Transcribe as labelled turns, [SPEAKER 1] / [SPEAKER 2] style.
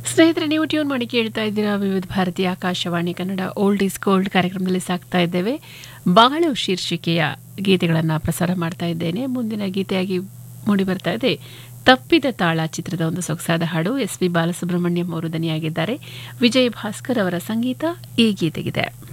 [SPEAKER 1] ಸ್ನೇಹಿತರೆ, ನೀವು ಟ್ಯೂನ್ ಮಾಡಿ ಕೇಳ್ತಾ ಇದ್ದೀರಾ ವಿವಿಧ ಭಾರತೀಯ Akashvani Kannada old is gold ಕಾರ್ಯಕ್ರಮದಲ್ಲಿ ಸಾಕ್ತಾ ಇದ್ದೇವೆ. ಬಾಳು ಶೀರ್ಷಿಕೆಯ ಗೀತೆಗಳನ್ನು ಪ್ರಸಾರ ಮಾಡ್ತಾ ಇದ್ದೇನೆ. ಮುಂದಿನ ಗೀತೆಯಾಗಿ ಮೂಡಿ ಬರ್ತಾ ಇದೆ ತಪ್ಪಿದ ತಾಳ ಚಿತ್ರದ ಒಂದು ಸೊಗಸಾದ ಹಾಡು. ಎಸ್ ಪಿ ಬಾಲಸುಬ್ರಹ್ಮಣ್ಯಂ ಅವರು ದನಿಯಾಗಿದ್ದಾರೆ. ವಿಜಯ್ ಭಾಸ್ಕರ್ ಅವರ ಸಂಗೀತ ಈ ಗೀತೆಗಿದೆ.